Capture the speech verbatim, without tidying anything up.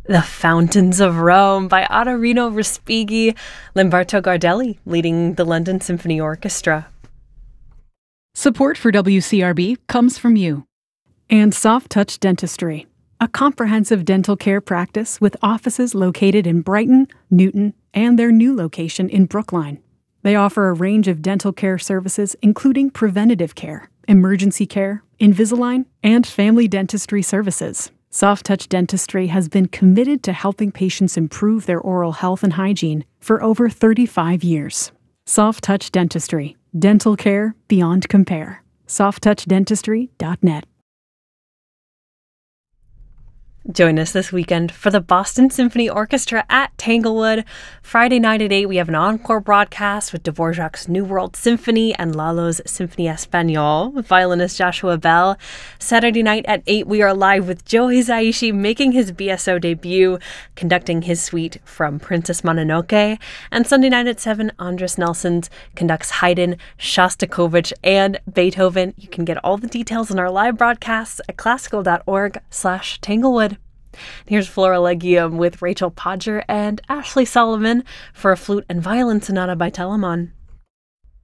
The Fountains of Rome by Ottorino Respighi, Lamberto Gardelli leading the London Symphony Orchestra. Support for W C R B comes from you. And Soft Touch Dentistry, a comprehensive dental care practice with offices located in Brighton, Newton, and their new location in Brookline. They offer a range of dental care services including preventative care, emergency care, Invisalign, and family dentistry services. Soft Touch Dentistry has been committed to helping patients improve their oral health and hygiene for over thirty-five years. Soft Touch Dentistry, dental care beyond compare. soft touch dentistry dot net. Join us this weekend for the Boston Symphony Orchestra at Tanglewood. Friday night at eight, we have an encore broadcast with Dvorak's New World Symphony and Lalo's Symphony Espagnole with violinist Joshua Bell. Saturday night at eight, we are live with Joe Hisaishi making his B S O debut, conducting his suite from Princess Mononoke. And Sunday night at seven, Andres Nelsons conducts Haydn, Shostakovich, and Beethoven. You can get all the details on our live broadcasts at classical.org slash Tanglewood. Here's Florilegium with Rachel Podger and Ashley Solomon for a flute and violin sonata by Telemann.